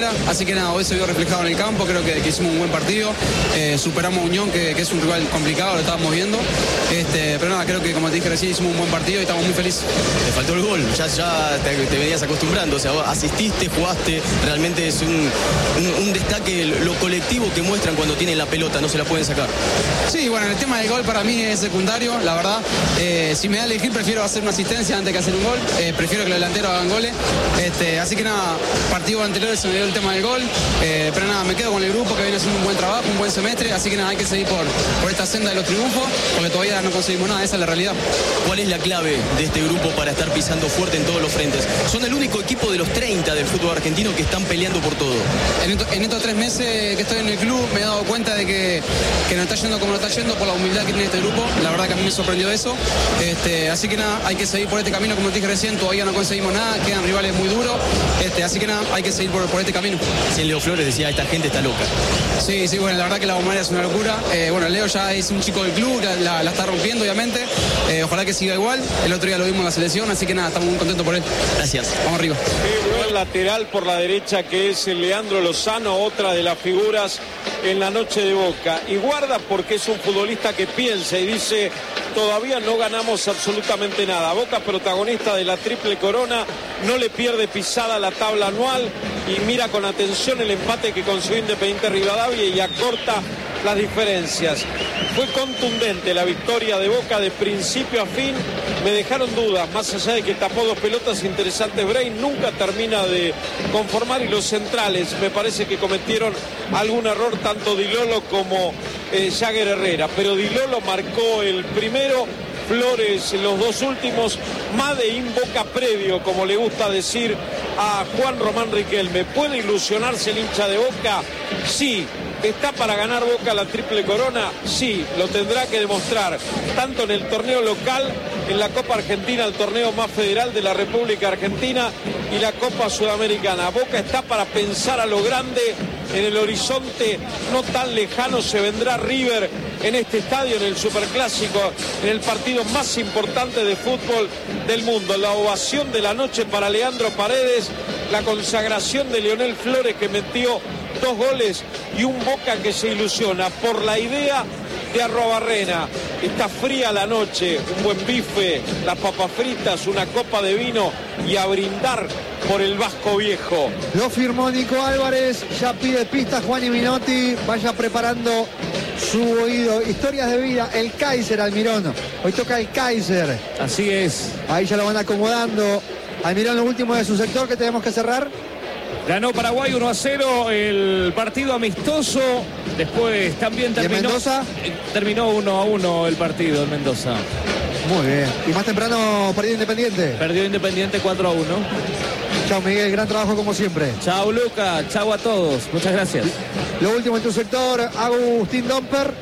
Así que nada, hoy se vio reflejado en el campo, creo que hicimos un buen partido, superamos a Unión, que es un rival complicado, lo estábamos viendo, pero nada, creo que como te dije recién hicimos un buen partido y estamos muy felices. Te faltó el gol, ya te venías acostumbrando, o sea, vos asististe, jugaste, realmente es un destaque lo colectivo que muestran cuando tienen la pelota, no se la pueden sacar. Sí, bueno, el tema del gol para mí es secundario, la verdad, si me da a elegir prefiero hacer una asistencia antes que hacer un gol, prefiero que los delanteros hagan goles, así que nada, partidos anteriores se me dio el tema del gol, pero nada, me quedo con el grupo que viene haciendo un buen trabajo, un buen semestre, así que nada, hay que seguir por esta senda de los triunfos, porque todavía no conseguimos nada, esa es la realidad. ¿Cuál es la clave de este grupo para estar pisando fuerte en todos los frentes? Son el único equipo de los 30 del fútbol argentino que están peleando por todo. En estos 3 meses que estoy en el club me he dado cuenta de que no está yendo como no está yendo por la humildad que tiene este grupo, la verdad que a mí me sorprendió eso, así que nada, hay que seguir por este camino, como te dije recién, todavía no conseguimos nada, quedan rivales muy duros, así que nada, hay que seguir por este camino. Si Leo Flores decía, esta gente está loca. Sí, bueno, la verdad que la bombonera es una locura. Bueno, Leo ya es un chico del club, la está rompiendo, obviamente. Ojalá que siga igual. El otro día lo vimos en la selección, así que nada, estamos muy contentos por él. Gracias. Vamos arriba. El lateral por la derecha que es Leandro Lozano, otra de las figuras en la noche de Boca. Y guarda porque es un futbolista que piensa y dice, todavía no ganamos absolutamente nada. Boca, protagonista de la triple corona, no le pierde pisada a la tabla anual y mira con atención el empate que consiguió Independiente Rivadavia y acorta las diferencias. Fue contundente la victoria de Boca de principio a fin. Me dejaron dudas, más allá de que tapó 2 pelotas interesantes. Brain nunca termina de conformar y los centrales me parece que cometieron algún error, tanto Di Lolo como Jagger Herrera. Pero Di Lolo marcó el primero, Flores los 2 últimos, Made in Boca previo, como le gusta decir a Juan Román Riquelme. ¿Puede ilusionarse el hincha de Boca? Sí. ¿Está para ganar Boca la triple corona? Sí, lo tendrá que demostrar, tanto en el torneo local, en la Copa Argentina, el torneo más federal de la República Argentina, y la Copa Sudamericana. Boca está para pensar a lo grande, en el horizonte no tan lejano se vendrá River en este estadio, en el Superclásico, en el partido más importante de fútbol del mundo. La ovación de la noche para Leandro Paredes, la consagración de Lionel Flores, que metió 2 goles, y un Boca que se ilusiona por la idea de Arrobarrena. Está fría la noche, un buen bife, las papas fritas, una copa de vino y a brindar por el Vasco Viejo. Lo firmó Nico Álvarez, ya pide pistas Juan y Minotti, vaya preparando su oído. Historias de vida, el Kaiser Almirón. Hoy toca el Kaiser. Así es. Ahí ya lo van acomodando. Almirón, lo último de su sector que tenemos que cerrar. Ganó Paraguay 1-0 el partido amistoso. Después también terminó. Mendoza? Terminó 1-1 el partido en Mendoza. Muy bien. Y más temprano perdió Independiente. Perdió Independiente 4-1. Chao Miguel, gran trabajo como siempre. Chao Luca, chao a todos. Muchas gracias. Lo último en tu sector, Agustín Domper.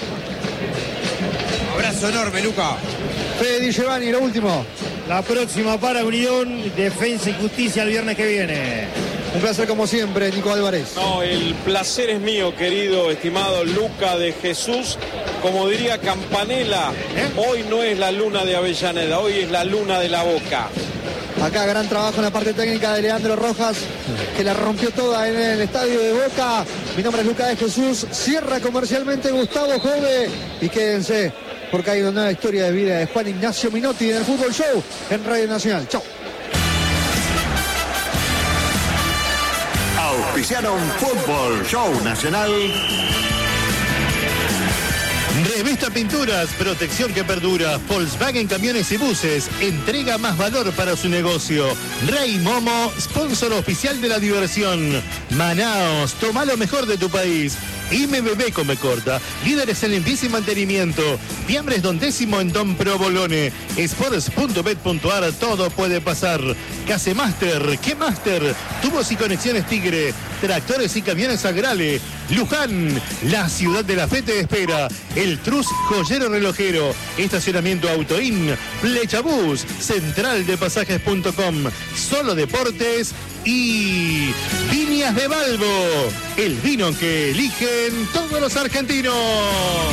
Abrazo enorme, Luca. Fede Di Giovanni, lo último. La próxima para Unión, Defensa y Justicia el viernes que viene. Un placer como siempre, Nico Álvarez. No, el placer es mío, querido, estimado Luca de Jesús. Como diría Campanella, hoy no es la luna de Avellaneda, hoy es la luna de la Boca. Acá gran trabajo en la parte técnica de Leandro Rojas, que la rompió toda en el estadio de Boca. Mi nombre es Luca de Jesús. Cierra comercialmente Gustavo Jove. Y quédense, porque hay una nueva historia de vida de Juan Ignacio Minotti en el Fútbol Show en Radio Nacional. Chau. Auspiciaron Fútbol Show Nacional. Revista Pinturas, protección que perdura. Volkswagen Camiones y Buses, entrega más valor para su negocio. Rey Momo, sponsor oficial de la diversión. Manaos, toma lo mejor de tu país. MBB Come Corta, líderes en limpieza y mantenimiento. Fiambres Don Décimo en Don Provolone. Sports.bet.ar, todo puede pasar. Casemaster, ¿qué Master? Tubos y conexiones Tigre. Tractores y camiones Agrale. Luján, la ciudad de la fe te espera. El Trus Joyero Relojero. Estacionamiento Autoin. Flechabús, centraldepasajes.com. Solo Deportes y Viñas de Balbo, el vino que eligen todos los argentinos.